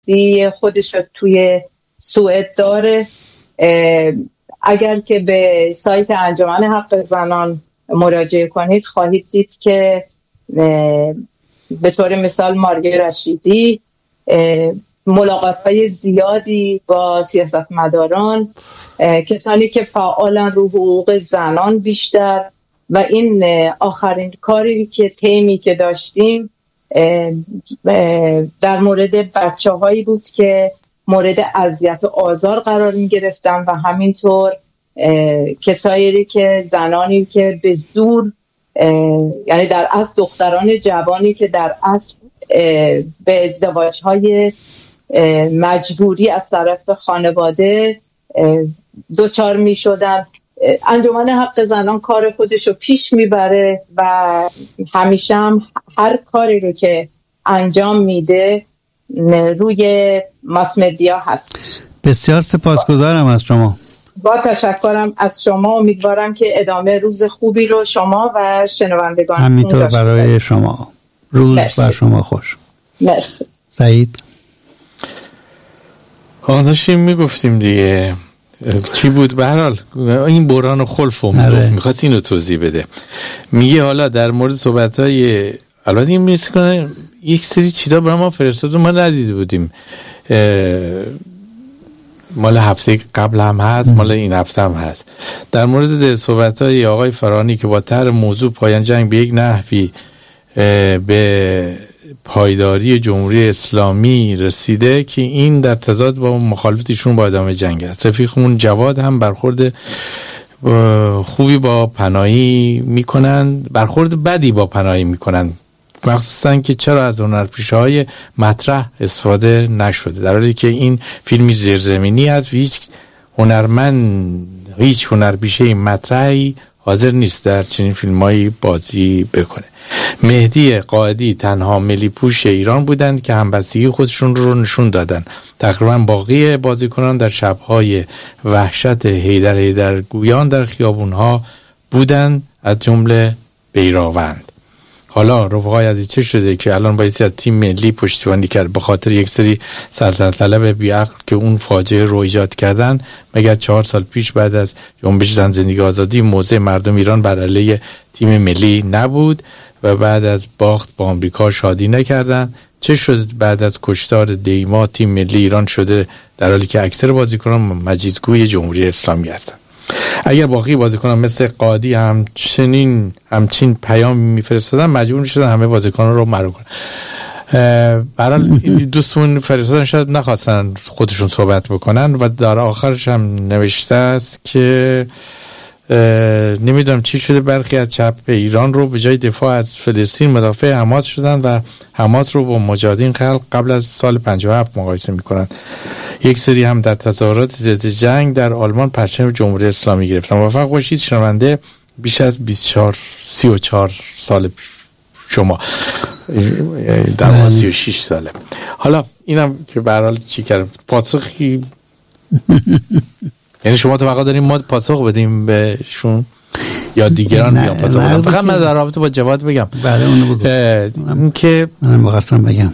شخصی خودش رو توی سوئد داره. اگر که به سایت انجمن حق زنان مراجعه کنید خواهید دید که به طور مثال ماریا رشیدی ملاقات‌های زیادی با سیاستمداران، کسانی که فعالن رو حقوق زنان بیشتر، و این آخرین کاری که تیمی که داشتیم در مورد بچه‌هایی بود که مورد اذیت و آزار قرار می‌گرفتن و همینطور کسایی که زنانی که به زور، یعنی در اصل دختران جوانی که در اصل به ازدواج‌های مجبوری از طرف خانواده دوچار می‌شدن. انجمن حق زنان کار خودش رو پیش میبره و همیشه هم هر کاری رو که انجام میده روی ماس مدیا هست. بسیار سپاسگزارم از شما. با تشکرم از شما. امیدوارم که ادامه روز خوبی رو شما و شنوندگان همینطور برای شما. روز بر شما خوش. مرسی. سعید داشتیم میگفتیم دیگه چی بود؟ به هر حال این بحران خلف میخواد اینو توضیح بده. میگه حالا در مورد صحبت‌های البته این میگه یک سری چیزا برای ما فرستاد و ما ندیده بودیم، مال هفته قبل هم هست، مال این هفته هم هست، در مورد صحبت‌های آقای فرانی که با طرح موضوع پایان جنگ به یک نحوی به پایداری جمهوری اسلامی رسیده که این در تضاد با مخالفتشون با ادامه جنگ است. رفیقمون جواد هم برخورد خوبی با پناهی میکنن، برخورد بدی با پناهی میکنن، مخصوصا که چرا از هنرپیشه‌های مطرح استفاده نشده، در حالی که این فیلمی زیرزمینی است و هیچ هنرپیشه مطرحی حاضر نیست در چنین فیلمایی بازی بکنه. مهدی قائدی تنها ملی پوش ایران بودند که همبستگی خودشون رو نشون دادن. تقریبا باقی بازیکنان در شب‌های وحشت حیدر گویان در خیابون‌ها بودند، از جمله بیراوند. حالا رفقای عزیز چه شده که الان باید از تیم ملی پشتیبانی کرد به خاطر یک سری سلطنت طلب بیعقل که اون فاجعه رو ایجاد کردن؟ مگر 4 سال پیش بعد از جنبش زن زندگی آزادی موضع مردم ایران بر علیه تیم ملی نبود و بعد از باخت با آمریکا شادی نکردن؟ چه شد بعد از کشتار دیما تیم ملی ایران شده در حالی که اکثر بازیکنان مجیدگوی جمهوری اسلامی هستند؟ اگر باقی بازیکنان مثل قادی همچین پیام میفرستادن مجبور میشدن همه بازیکنان رو مرو کنن. برای دوستمون فرستادن شاید نخواستن خودشون صحبت بکنن و در آخرش هم نوشته است که نمیدونم چی شده برخی از چپ ایران رو به جای دفاع از فلسطین مدافع حماس شدن و حماس رو با مجاهدین خلق قبل از سال 57 مقایسه میکنن. یک سری هم در تظاهرات ضد جنگ در آلمان پرچم جمهوری اسلامی گرفتن. موفق باشید شنونده بیش از 34 سال شما در 36 ساله. حالا اینم که به هر حال چی کرد پاسخی یعنی شما توقع داریم ما پاسخ بدیم بهشون یا دیگران بیان پاسخ بدن؟ فقط من در رابطه با جواد بگم بله اونو بگم که منم می‌خواستم بگم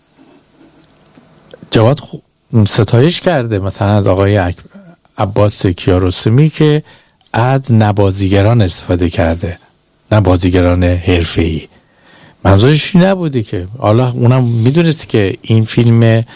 جواد ستایش کرده مثلا از آقای عباس کیارستمی که از نبازیگران استفاده کرده، نبازیگران حرفه‌ای. منظورش نبوده که حالا اونم میدونست که این فیلم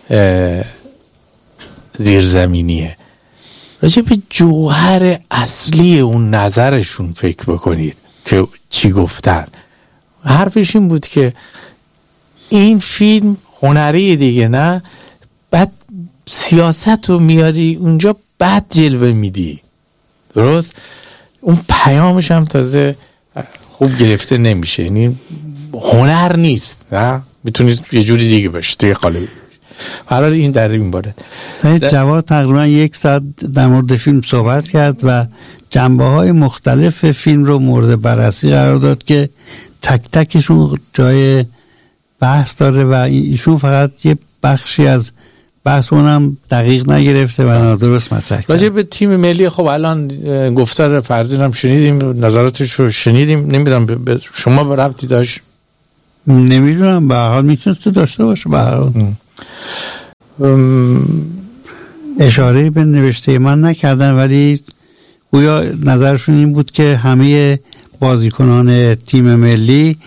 زیرزمینیه. راجع به جوهر اصلی اون نظرشون فکر بکنید که چی گفتن. حرفش این بود که این فیلم هنری دیگه نه، بعد سیاست رو میاری اونجا بعد جلوه میدی. درست؟ اون پیامش هم تازه خوب گرفته نمیشه، یعنی هنر نیست، نه میتونید یه جوری دیگه باشه توی قالب. حالا این در این باره جواد تقریبا 1 ساعت در مورد فیلم صحبت کرد و جنبه‌های مختلف فیلم رو مورد بررسی قرار داد که تک تکشون جای بحث داره و ایشون فقط یه بخشی از بحث اونم دقیق نگرفته و نادرست مطرح کرد. راجع به تیم ملی خب الان گفتار فرزین هم شنیدیم، نظراتش رو شنیدیم. نمیدونم شما به ربطی داشت؟ نمیدونم، به هر حال میتونست داشته باشه. به هر حال اشاره به نوشته من نکردن، ولی گویا نظرشون این بود که همه بازیکنان تیم ملی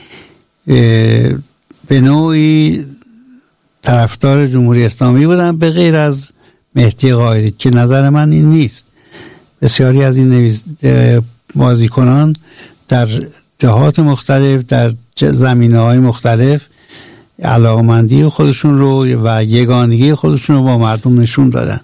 به نوعی طرفدار جمهوری اسلامی بودن به غیر از مهدی قائدی، که نظر من این نیست. بسیاری از این بازیکنان در جهات مختلف، در زمینه‌های مختلف علاقمندی خودشون رو و یگانگی خودشون رو با مردم نشون دادن.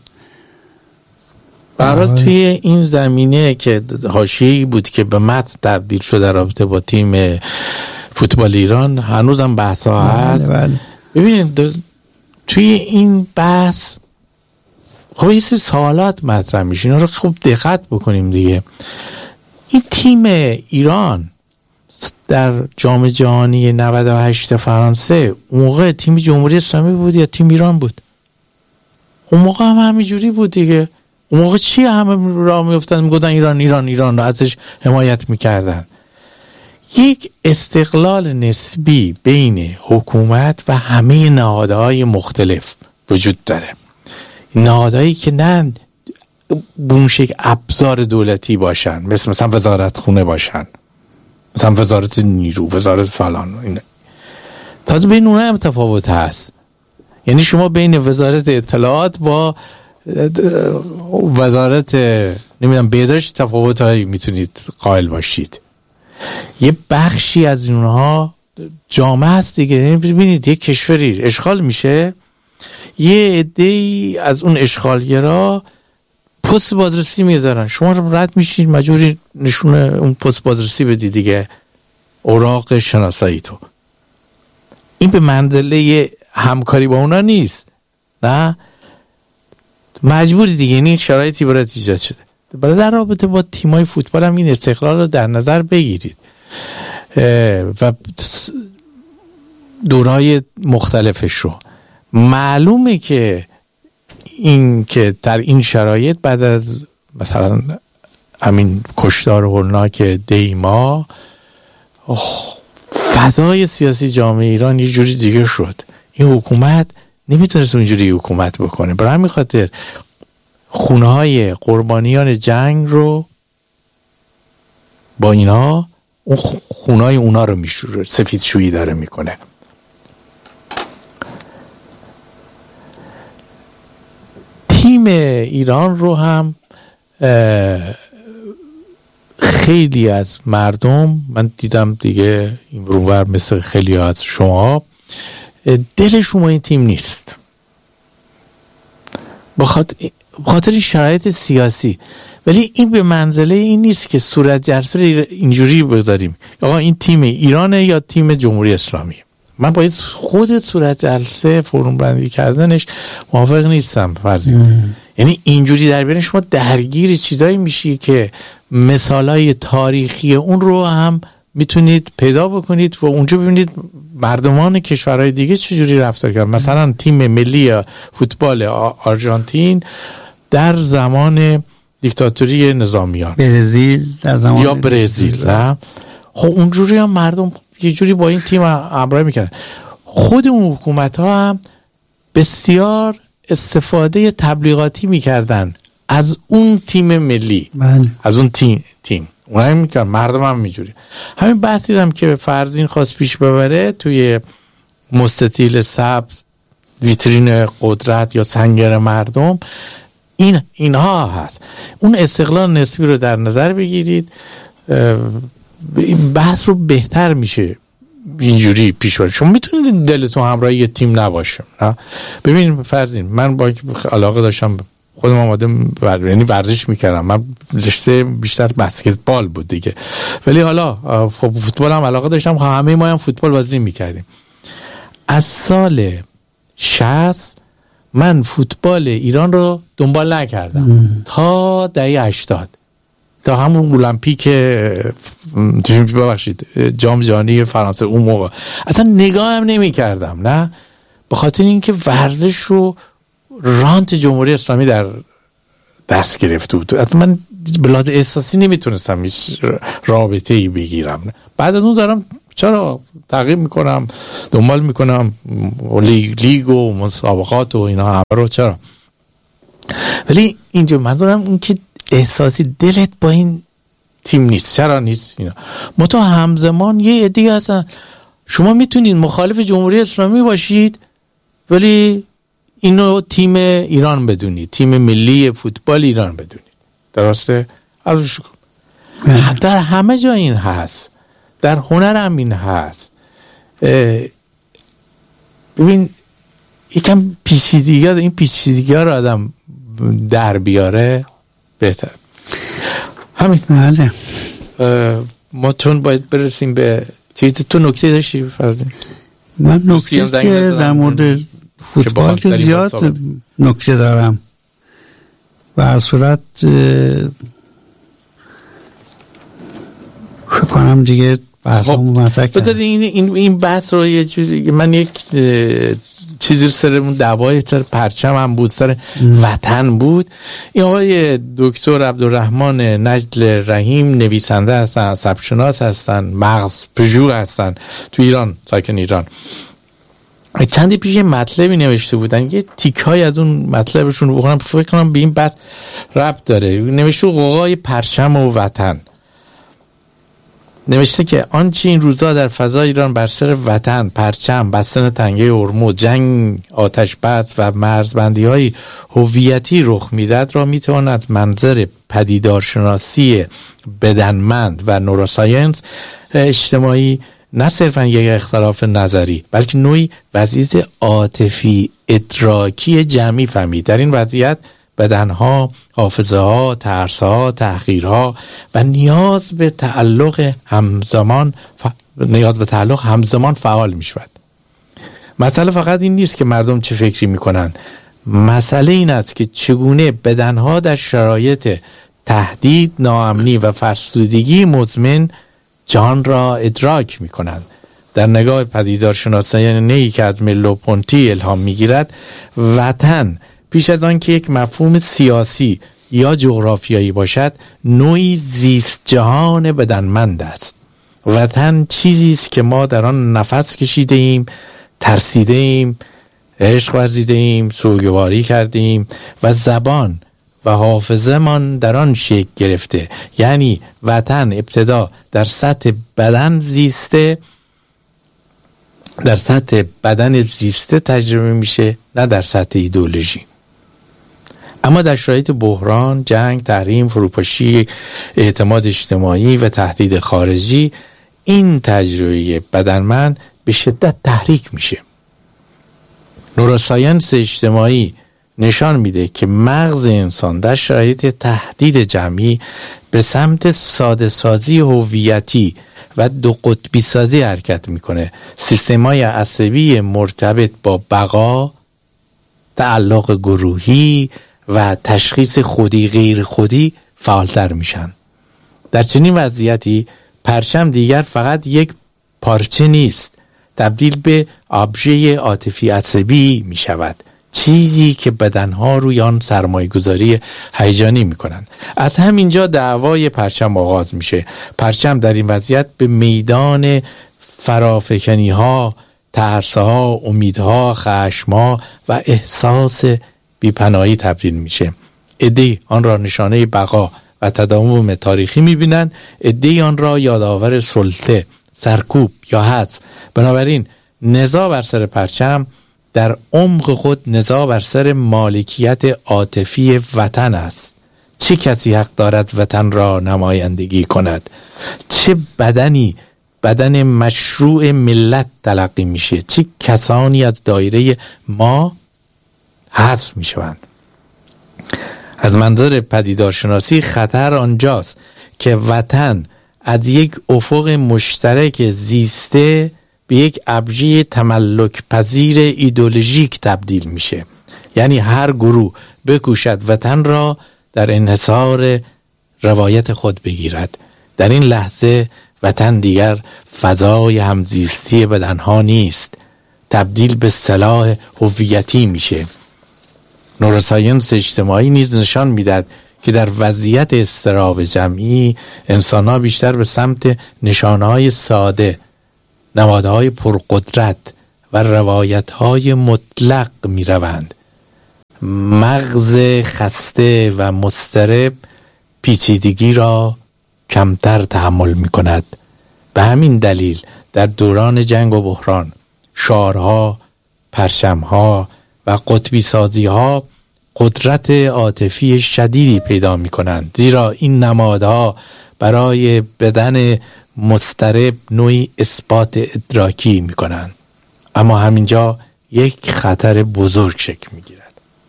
برای توی این زمینه که حاشیه‌ای بود که به متن تبدیل شده در رابطه با تیم فوتبال ایران، هنوزم بحث‌ها هست. ببینید توی این بحث خب یه سری سوالات مطرح میشه، اینا رو خوب دقت بکنیم دیگه. این تیم ایران در جام جهانی 98 فرانسه اون موقع تیم جمهوری اسلامی بود یا تیم ایران بود؟ اون موقع هم همینجوری بود دیگه. اون موقع چی همه راه میافتادن میگفتن ایران ایران ایران، ازش حمایت میکردن. یک استقلال نسبی بین حکومت و همه نهادهای مختلف وجود داره. نهادهایی که نه بونشک ابزار دولتی باشن، مثلا وزارت خونه باشن، مثلا وزارت نیرو، وزارت فلان. تازه بین اونها هم تفاوت هست. یعنی شما بین وزارت اطلاعات با وزارت نمیدونم بهداشت تفاوت‌هایی میتونید قائل باشید. یه بخشی از اونها جامعه هست دیگه. ببینید یک کشوری اشغال میشه، یه عده‌ای از اون اشغالگرا پست بازرسی میذارن، شما رد میشید مجبوری نشون اون پست بازرسی بدی دیگه، اوراق شناسایی تو. این به منزله همکاری با اونا نیست، نه مجبوری دیگه. این شرایطی برات ایجاد شده. برای در رابطه با تیمای فوتبال هم این استقلال رو در نظر بگیرید و دورهای مختلفش رو. معلومه که این که در این شرایط بعد از مثلا همین کشتار هولناک دیما فضای سیاسی جامعه ایران یه جوری دیگه شد. این حکومت نمیتونست اونجوری حکومت بکنه. برای همین خاطر خونه‌های قربانیان جنگ رو با اینا، اون خونه‌های اونا رو میشوره، سفید شویی داره میکنه. تیم ایران رو هم خیلی از مردم، من دیدم دیگه این برونور مثل خیلی از شما، دلشون با این تیم نیست بخاطر این شرایط سیاسی. ولی این به منزله این نیست که صورت جلسه اینجوری بذاریم آقا این تیم ایرانه یا تیم جمهوری اسلامی. من باید خود صورت جلسه فرم بندی کردنش موافق نیستم فرضی. یعنی اینجوری در بیارن شما درگیر چیزایی میشی که مثالای تاریخی اون رو هم میتونید پیدا بکنید و اونجا ببینید مردمان کشورهای دیگه چجوری رفتار کردن. مثلا تیم ملی فوتبال آرژانتین در زمان دیکتاتوری نظامیان، برزیل در زمان یا برزیل، نه خب اونجوری هم مردم یه جوری با این تیم همراهی میکنن. خود اون حکومت ها هم بسیار استفاده تبلیغاتی میکردن از اون تیم ملی، از اون تیم اونها هم میکردن، مردم هم میجوری. همین بحثی هم که فرزین خواست پیش ببره توی مستطیل سبز، ویترین قدرت یا سنگر مردم، اینها هست. اون استقلال نسبی رو در نظر بگیرید، بحث رو بهتر میشه اینجوری پیش برید. شما میتونید دلتون همراه یه تیم نباشه، نه؟ ببین فرضین من با علاقه داشتم، خودم آمادم یعنی ورزش میکردم، من رشته بیشتر بسکتبال بود دیگه، ولی حالا فوتبال هم علاقه داشتم، همه ما هم فوتبال بازی میکردیم. از سال 60 من فوتبال ایران رو دنبال نکردم تا دهه 80، تا همون المپیک ببخشید جام جهانی فرانسه اون موقع اصلا نگاه هم نمی کردم، نه به خاطر اینکه ورزش رو رانت جمهوری اسلامی در دست گرفته بود. حتی من به لحاظ احساسی نمیتونستم هیچ رابطه‌ای بگیرم. بعد از اون دارم چرا تعقیب میکنم، دنبال میکنم لیگ و مسابقات و اینا همه رو، چرا؟ ولی اینجا منظورم این که احساسی دلت با این تیم نیست. چرا نیست اینا؟ متو همزمان یه عده‌ای هستن شما میتونید مخالف جمهوری اسلامی باشید ولی اینو تیم ایران بدونید، تیم ملی فوتبال ایران بدونید. درسته؟ در همه جا این هست، در هنر هم این هست. ببین یکم پیچیدگی ها، این پیچیدگی ها رو آدم در بیاره بهتر. همین. بله. ما چون باید برسیم به چیز، تو نکته داشتی فرضی؟ من نکته که در مورد فوتبال که زیاد نکته دارم و هر صورت فکر کنم دیگه بحثمون مطرح کردم. این بحث رو یه جوری، من یک چیزی سرمون دعوای سر پرچم هم بود، سر وطن بود. این آقای دکتر عبدالرحمن نجل رحیم نویسنده هستن، سبکشناس هستن، مغز پژوه هستن، تو ایران، ساکن ایران. چندی پیش یه مطلبی نوشته بودن، یه تیکای از اون مطلبشون رو بخونم، فکر کنم به این بحث ربط داره. نوشته قوقای پرچم و وطن، نوشته که آنچه این روزا در فضای ایران بر سر وطن، پرچم، بستن تنگه هرمز، جنگ، آتش بس و مرزبندی‌های هویتی رخ میدهد را میتواند منظر پدیدارشناسی بدنمند و نوروساینس اجتماعی نه صرفا یک اختلاف نظری بلکه نوعی وضعیت عاطفی ادراکی جمعی فهمید. در این وضعیت بدنها، حافظه ها، ترس ها، تحقیرها و نیاز به تعلق همزمان فعال می شود. مسئله فقط این نیست که مردم چه فکری می کنند، مسئله این است که چگونه بدنها در شرایط تهدید، ناامنی و فرسودگی مزمن جان را ادراک می کنند. در نگاه پدیدارشناسانه‌ای که از ملو پونتی الهام می گیرد، وطن پیش از آن که یک مفهوم سیاسی یا جغرافیایی باشد نوعی زیست جهان بدنمند است. وطن چیزی است که ما در آن نفس کشیده ایم، ترسیده ایم، عشق ورزیده ایم، سوگواری کردیم و زبان و حافظه من در آن شکل گرفته. یعنی وطن ابتدا در سطح بدن زیسته، در سطح بدن زیسته تجربه میشه، نه در سطح ایدئولوژی. اما در شرایط بحران، جنگ، تحریم، فروپاشی اعتماد اجتماعی و تهدید خارجی، این تجربه بدنمند به شدت تحریک میشه. نوروساینس اجتماعی نشان میده که مغز انسان در شرایط تهدید جمعی به سمت ساده سازی هویتی و دو قطبی سازی حرکت میکنه. سیستم‌های عصبی مرتبط با بقا، تعلق گروهی و تشخیص خودی غیر خودی فعالتر میشن. در چنین وضعیتی پرچم دیگر فقط یک پارچه نیست، تبدیل به ابژه عاطفی عصبی میشود، چیزی که بدنها روی آن سرمایه گذاری هیجانی میکنند. از همینجا دعوای پرچم آغاز میشه. پرچم در این وضعیت به میدان فرافکنی ها، ترس ها، امیدها، خشم ها و احساس بیپناهی تبدیل میشه. عده‌ای آن را نشانه بقا و تداوم تاریخی میبینند، عده‌ای آن را یادآور سلطه، سرکوب یا حذف. بنابراین نزاع بر سر پرچم در عمق خود نزاع بر سر مالکیت عاطفی وطن است. چه کسی حق دارد وطن را نمایندگی کند؟ چه بدنی بدن مشروع ملت تلقی میشه؟ چه کسانی از دایره ما حذف میشوند؟ از منظر پدیدارشناسی خطر آنجاست که وطن از یک افق مشترک زیسته به یک ابژه تملک پذیر ایدئولوژیک تبدیل میشه. یعنی هر گروه بکوشد وطن را در انحصار روایت خود بگیرد. در این لحظه وطن دیگر فضای همزیستی بدنها نیست، تبدیل به سلاح هویتی میشه. نوروساینس اجتماعی نیز نشان میدهد که در وضعیت اضطراب جمعی انسان‌ها بیشتر به سمت نشانه‌های ساده نمادهای پرقدرت و روایتهای مطلق می روند. مغز خسته و مضطرب پیچیدگی را کمتر تحمل می کند. به همین دلیل در دوران جنگ و بحران شعارها، پرچمها و قطبی سازیها قدرت عاطفی شدیدی پیدا می کنند، زیرا این نمادها برای بدن مضطرب نوعی اثبات ادراکی می کنند. اما همینجا یک خطر بزرگ شکل می گیرد.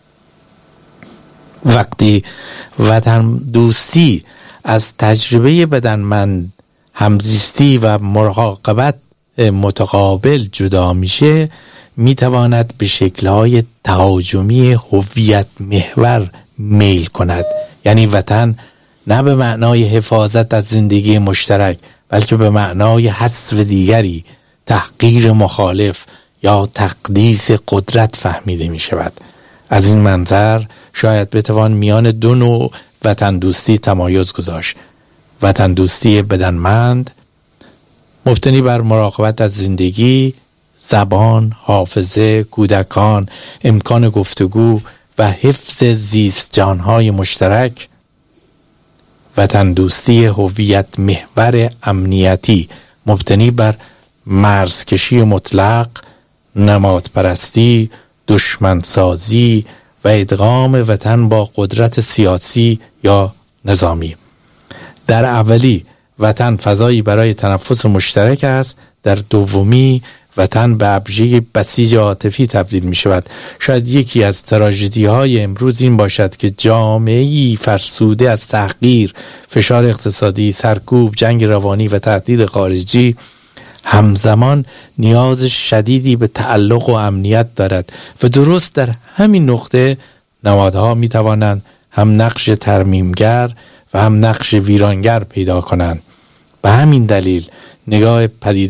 وقتی وطن دوستی از تجربه بدنمند، همزیستی و مراقبت متقابل جدا میشه، میتواند به شکل‌های تهاجمی هویت محور میل کند. یعنی وطن نه به معنای حفاظت از زندگی مشترک، بلکه به معنای حذف دیگری، تحقیر مخالف یا تقدیس قدرت فهمیده می شود. از این منظر شاید بتوان میان دو نوع وطن دوستی تمایز گذاشت: وطن دوستی بدنمند مبتنی بر مراقبت از زندگی، زبان، حافظه، کودکان، امکان گفتگو و حفظ زیست جانهای مشترک. وطن دوستی هویت محور امنیتی مبتنی بر مرزکشی مطلق، نمادپرستی، دشمنسازی و ادغام وطن با قدرت سیاسی یا نظامی. در اولی وطن فضایی برای تنفس مشترک است، در دومی وطن به ابژه بسیج عاطفی تبدیل می شود. شاید یکی از تراژدی های امروز این باشد که جامعه‌ای فرسوده از تحقیر، فشار اقتصادی، سرکوب، جنگ روانی و تهدید خارجی همزمان نیاز شدیدی به تعلق و امنیت دارد و درست در همین نقطه نمادها می توانند هم نقش ترمیمگر و هم نقش ویرانگر پیدا کنند. به همین دلیل نگاه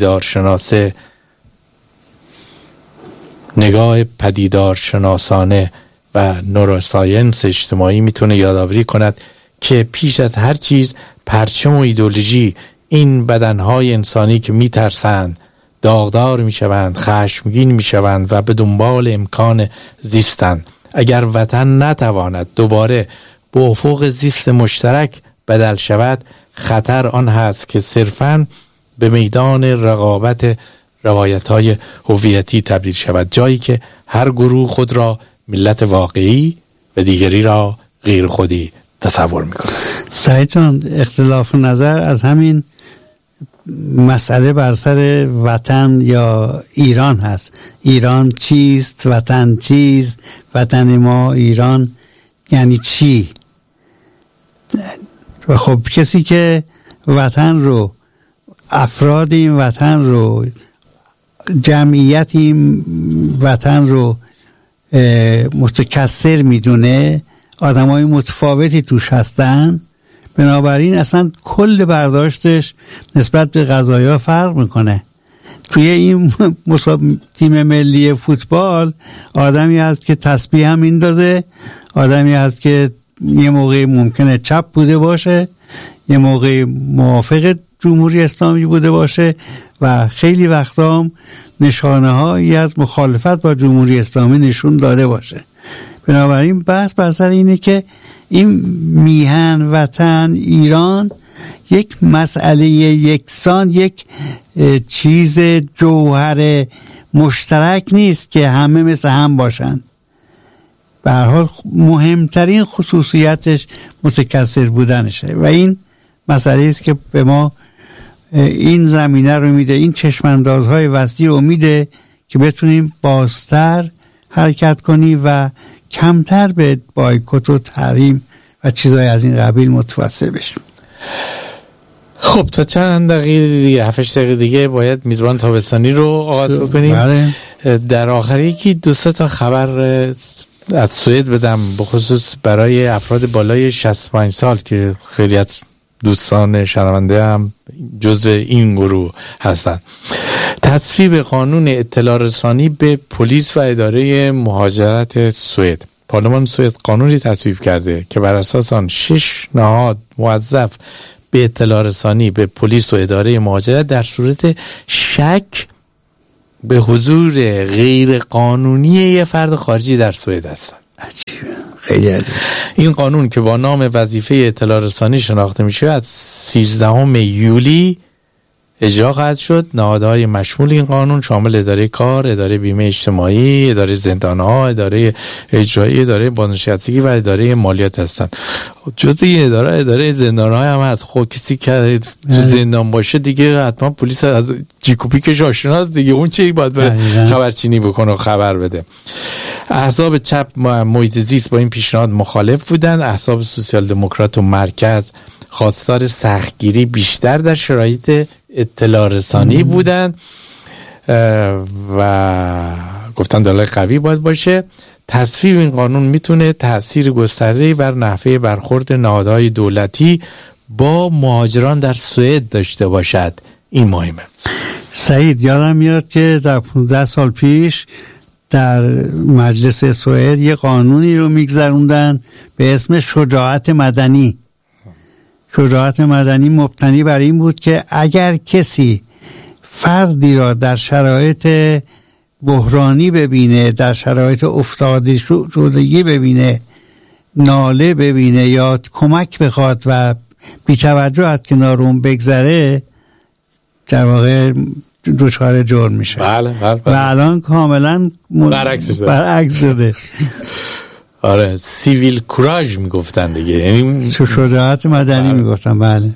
پدیدارشناسانه و نوروساینس اجتماعی میتونه یادآوری کند که پیش از هر چیز پرچم و ایدئولوژی این بدنهای انسانی که میترسند، داغدار میشوند، خشمگین میشوند و به دنبال امکان زیستند. اگر وطن نتواند دوباره به افق زیست مشترک بدل شود، خطر آن هست که صرفاً به میدان رقابت روایت‌های هویتی تبدیل شود، جایی که هر گروه خود را ملت واقعی و دیگری را غیر خودی تصور می‌کند. سعید جان، اختلاف نظر از همین مسئله بر سر وطن یا ایران هست. ایران چیست؟ وطن چیست؟ وطن ما ایران یعنی چی؟ و خب کسی که وطن رو، افراد این وطن رو، جمعیت این وطن رو متکثر میدونه، آدمای متفاوتی توش هستن، بنابراین اصلا کل برداشتش نسبت به قضایا فرق میکنه. توی این تیم ملی فوتبال آدمی هست که تسبیح هم میندازه، آدمی هست که یه موقع ممکنه چپ بوده باشه، یه موقع موافق جمهوری اسلامی بوده باشه و خیلی وقتا هم نشانه هایی از مخالفت با جمهوری اسلامی نشون داده باشه. بنابراین بحث بر سر اینه که این میهن وطن ایران یک مسئله یکسان، یک چیز جوهر مشترک نیست که همه مثل هم باشن. به هر حال مهمترین خصوصیتش متکثر بودنشه و این مسئله است که به ما این زمینه رو میده، این چشماندازهای وسیع رو میده که بتونیم بازتر حرکت کنیم و کمتر به بایکوت و تحریم و چیزهای از این قبیل متوسل بشیم. خب تا چند دقیقه دیگه، 7-8 دقیقه دیگه باید میزبان تابستانی رو آغاز بکنیم. بله. در آخر یکی 2-3 تا خبر از سوئد بدم، به خصوص برای افراد بالای 65 سال که خیلی از دوستان شنونده هم جزو این گروه هستند. تصویب قانون اطلاع رسانی به پلیس و اداره مهاجرت سوئد. پارلمان سوئد قانونی تصویب کرده که بر اساس آن 6 نهاد موظف به اطلاع رسانی به پلیس و اداره مهاجرت در صورت شک به حضور غیر قانونی یه فرد خارجی در سوئد هستند. عجیبه، خیلی عجیبه. این قانون که با نام وظیفه اطلاع رسانی شناخته میشه از 13 یولی اجرا خواهد شد. نهادهای مشمول این قانون شامل اداره کار، اداره بیمه اجتماعی، اداره زندانها، اداره اجرایی، اداره بازنشستگی و اداره مالیات هستند. جز این اداره زندانها هم هست. خب کسی که زندان باشه دیگه حتما پلیس از جیکوپیکش آشناست دیگه، اون چی باید بره خبرچینی بکنه و خبر بده. احزاب چپ محیط زیست با این پیشنهاد مخالف بودند. احزاب سوسیال دموکرات و مرکز خواستار سختگیری بیشتر در شرایط اطلاع رسانی بودند و گفتن دلایل قوی باید باشه. تصویب این قانون میتونه تأثیر گسترده‌ای بر نحوه برخورد نهادهای دولتی با مهاجران در سوئد داشته باشد. این مهمه. سعید، یادم میاد که در 15 سال پیش در مجلس سوئد یه قانونی رو میگذروندن به اسم شجاعت مدنی. شجاعت مدنی مبتنی بر این بود که اگر کسی فردی را در شرایط بحرانی ببینه، در شرایط افتاده شدگی ببینه، ناله ببینه یا کمک بخواد و بی‌توجه از کنار اون بگذره، در واقع دچار جرم میشه. بله. و الان کاملا برعکس شده. آره، سیویل کوراژ میگفتن دیگه، یعنی شجاعت مدنی میگفتن. بله.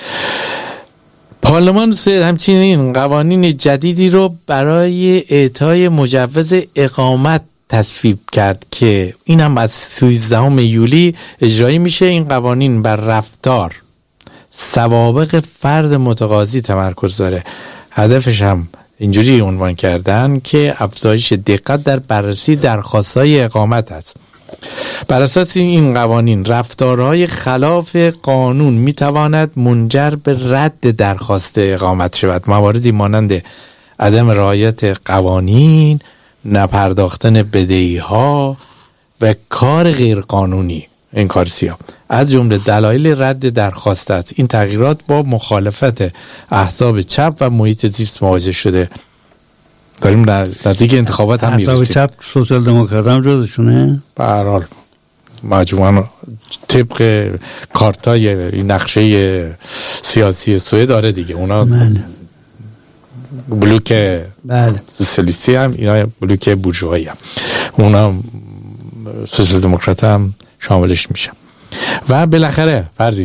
پارلمان سوئد همچنین قوانین جدیدی رو برای اعطای مجوز اقامت تصویب کرد که این هم از 13 یولی اجرایی میشه. این قوانین بر رفتار سوابق فرد متقاضی تمرکز داره. هدفش هم اینجوری عنوان کردن که افزایش دقت در بررسی درخواست‌های اقامت است. بر اساس این قوانین رفتارهای خلاف قانون میتواند منجر به رد درخواست اقامت شود. مواردی مانند عدم رعایت قوانین، نپرداختن بدهی‌ها و کار غیرقانونی، این کار سیاه از جمله دلایل رد درخواست است. این تغییرات با مخالفت احزاب چپ و محیط زیست مواجه شده. داریم نزدیک انتخابات هم میرسیم. احزاب چپ سوسیال دموکرات هم جزشونه؟ به هر حال مجموعاً طبق کارتای نقشه سیاسی سوئد داره دیگه. اونا بلوک سوسیالیستی هم، اینا بلوک بورژوایی هم، اونا سوسیال دموکرات هم شاملش میشن. و بالاخره فرضیم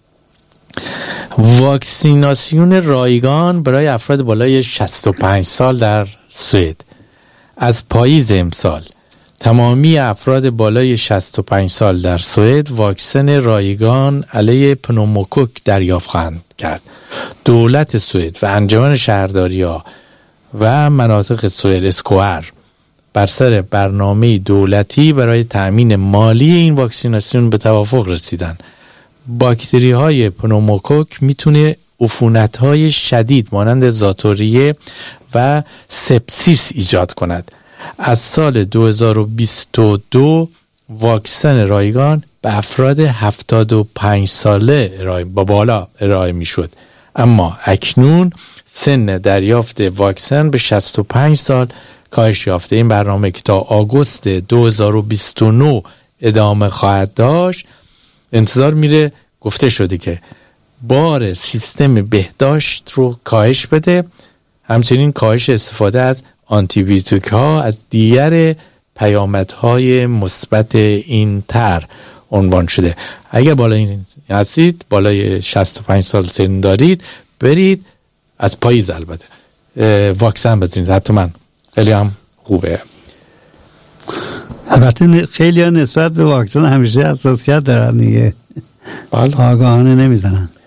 واکسیناسیون رایگان برای افراد بالای 65 سال در سوئد. از پاییز امسال تمامی افراد بالای 65 سال در سوئد واکسن رایگان علیه پنوموکوک دریافت خواهند کرد. دولت سوئد و انجمن شهرداری‌ها و مناطق سوئد اسکوار بر سر برنامه دولتی برای تأمین مالی این واکسیناسیون به توافق رسیدن. باکتری های پنوموکوک میتونه عفونت های شدید مانند زاتوریه و سپسیس ایجاد کند. از سال 2022 واکسن رایگان به افراد 75 ساله با بالا ارائه میشد، اما اکنون سن دریافت واکسن به 65 سال کاهش یافته. این برنامه که تا آگوست 2029 ادامه خواهد داشت. انتظار میره، گفته شده که بار سیستم بهداشت رو کاهش بده، همچنین کاهش استفاده از آنتیبیوتیک ها از دیگر پیامدهای مثبت این طرح عنوان شده. اگر بالای هستید، بالای 65 سال سن دارید، برید از پاییز البته واکسن بزنید. حتما خیلی هم خوبه. البته خیلی ها نسبت به واکسن همیشه حساسیت دارن دیگه، آگاهانه نمیزنن.